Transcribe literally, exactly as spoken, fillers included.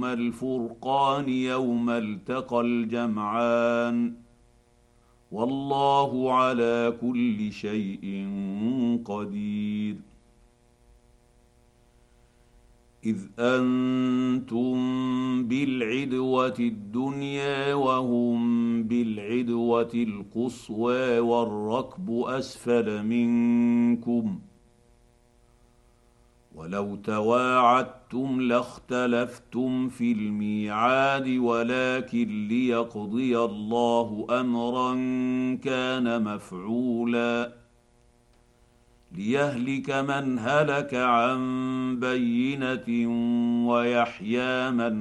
الفرقان يوم التقى الجمعان والله على كل شيء قدير. إذ أنتم بالعدوة الدنيا وهم بالعدوة القصوى والركب أسفل منكم ولو تواعدتم لاختلفتم في الميعاد ولكن ليقضي الله أمرا كان مفعولا ليهلك من هلك عن بينة ويحيى من